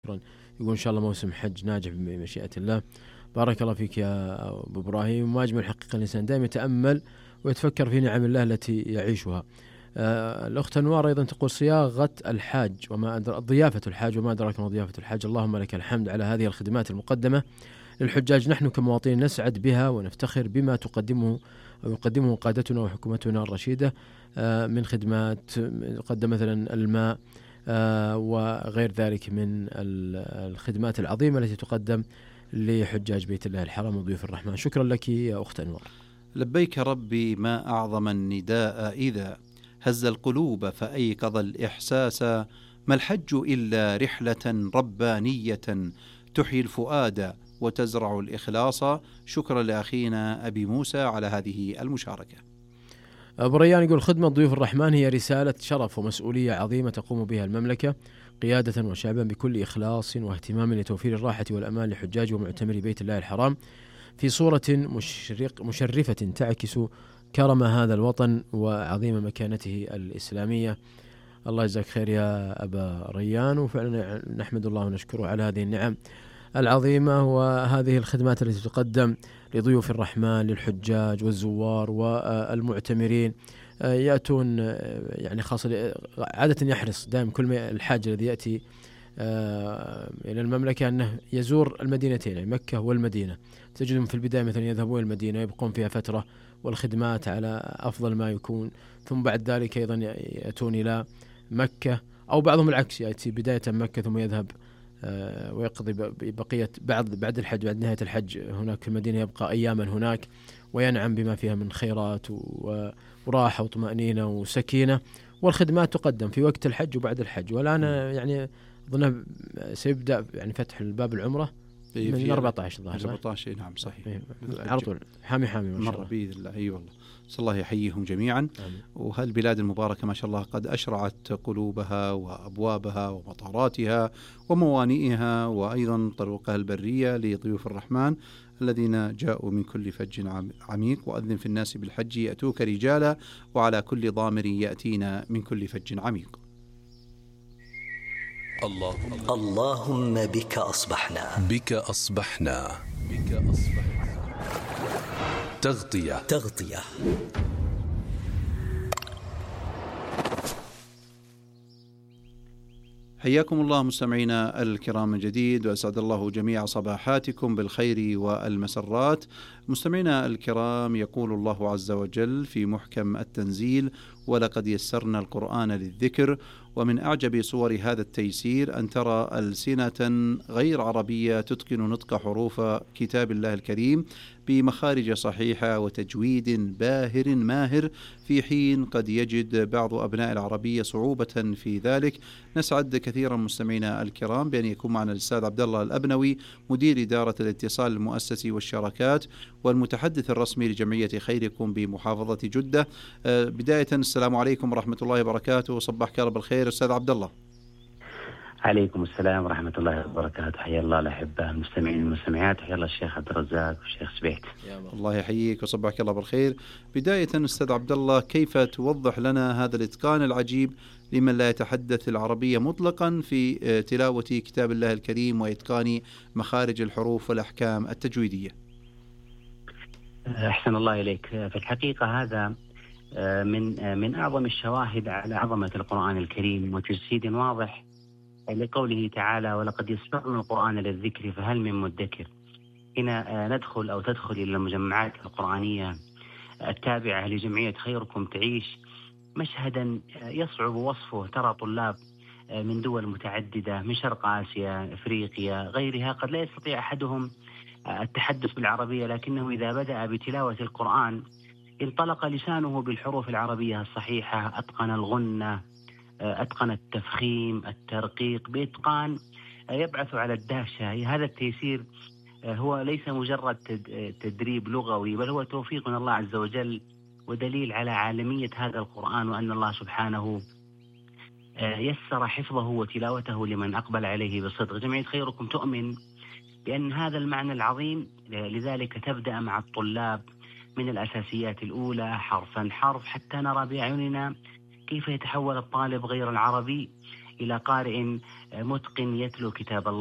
يقول إن شاء الله موسم حج ناجح بمشيئة الله. بارك الله فيك يا أبو إبراهيم. ما أجمل حقيقة الإنسان دائما يتأمل ويتفكر في نعم الله التي يعيشها. الأخت أنوار أيضا تقول صياغة الحاج ضيافة الحاج وما أدراك ما ضيافة الحاج. اللهم لك الحمد على هذه الخدمات المقدمة للحجاج. نحن كمواطنين نسعد بها ونفتخر بما تقدمه أو يقدمه قادتنا وحكومتنا الرشيدة من خدمات، قدم مثلا الماء وغير ذلك من الخدمات العظيمة التي تقدم لحجاج بيت الله الحرام وضيوف الرحمن. شكرا لك يا أخت أنوار. لبيك ربي ما أعظم النداء إذا هز القلوب فأيقظ الإحساس، ما الحج إلا رحلة ربانية تحيي الفؤاد وتزرع الإخلاص. شكرا لأخينا أبي موسى على هذه المشاركة. أبو ريان يقول خدمة ضيوف الرحمن هي رسالة شرف ومسؤولية عظيمة تقوم بها المملكة قيادة وشعبا بكل إخلاص واهتمام لتوفير الراحة والأمان لحجاج ومعتمري بيت الله الحرام في صورة مشرفة تعكس كرم هذا الوطن وعظيم مكانته الإسلامية. الله يجزاك خير يا أبا ريان، وفعلا نحمد الله ونشكره على هذه النعم العظيمة وهذه الخدمات التي تقدم لضيوف الرحمن للحجاج والزوار والمعتمرين. يأتون يعني خاصة عادة يحرص دائما كل الحاج الذي يأتي إلى المملكة أنه يزور المدينتين يعني مكة والمدينة. تجدهم في البداية مثلا يذهبون إلى المدينة يبقون فيها فترة والخدمات على أفضل ما يكون، ثم بعد ذلك أيضا يأتون إلى مكة، أو بعضهم العكس يأتي بداية مكة ثم يذهب ويقضي بقية بعد الحج، بعد نهاية الحج هناك في المدينة، يبقى أياما هناك وينعم بما فيها من خيرات وراحة وطمأنينة وسكينة. والخدمات تقدم في وقت الحج وبعد الحج. والآن يعني أظن سيبدأ يعني فتح الباب العمرة من 14 ظهر 14. نعم صحيح على طول حامي ما شاء الله بإذن الله. أي والله صلى الله يحييهم جميعا. وهالبلاد المباركة ما شاء الله قد أشرعت قلوبها وأبوابها ومطاراتها وموانئها وأيضا طرقها البرية لضيوف الرحمن الذين جاءوا من كل فج عميق. وأذن في الناس بالحج يأتوك رجالا وعلى كل ضامر يأتينا من كل فج عميق. اللهم بك أصبحنا تغطية. حياكم الله مستمعينا الكرام من جديد، وأسعد الله جميع صباحاتكم بالخير والمسرات. مستمعينا الكرام، يقول الله عز وجل في محكم التنزيل: ولقد يسرنا القرآن للذكر. ومن أعجب صور هذا التيسير أن ترى ألسنة غير عربية تتقن نطق حروف كتاب الله الكريم بمخارج صحيحة وتجويد باهر ماهر، في حين قد يجد بعض أبناء العربية صعوبة في ذلك. نسعد كثيرا مستمعينا الكرام بأن يكون معنا الأستاذ عبد الله الأبنوي، مدير إدارة الاتصال المؤسسي والشراكات والمتحدث الرسمي لجمعية خيركم بمحافظة جدة. بداية السلام عليكم ورحمة الله وبركاته، وصبحك الله بالخير أستاذ عبد الله. عليكم السلام ورحمة الله وبركاته. حيا الله الأحبة المستمعين والمستمعات، حيا الله الشيخ عبد الرزاق والشيخ سبيت. الله يحييك وصبحك الله بالخير. بداية أستاذ عبد الله، كيف توضح لنا هذا الإتقان العجيب لمن لا يتحدث العربية مطلقا في تلاوة كتاب الله الكريم وإتقان مخارج الحروف والأحكام التجويدية؟ أحسن الله إليك. في الحقيقة هذا من أعظم الشواهد على عظمة القرآن الكريم وتجسيد واضح لقوله تعالى: ولقد يسرنا القرآن للذكر فهل من مدكر. هنا ندخل أو تدخل إلى المجمعات القرآنية التابعة لجمعية خيركم تعيش مشهدا يصعب وصفه. ترى طلاب من دول متعددة من شرق آسيا، إفريقيا، غيرها، قد لا يستطيع أحدهم التحدث بالعربية، لكنه إذا بدأ بتلاوة القرآن انطلق لسانه بالحروف العربية الصحيحة، أتقن الغنة، أتقن التفخيم، الترقيق بإتقان يبعث على الدهشة. هذا التيسير هو ليس مجرد تدريب لغوي، بل هو توفيق من الله عز وجل ودليل على عالمية هذا القرآن، وأن الله سبحانه يسر حفظه وتلاوته لمن أقبل عليه بصدق. جمعية خيركم تؤمن بأن هذا المعنى العظيم، لذلك تبدأ مع الطلاب من الأساسيات الأولى حرفا حرف، حتى نرى بأعيننا كيف يتحول الطالب غير العربي إلى قارئ متقن يتلو كتاب الله.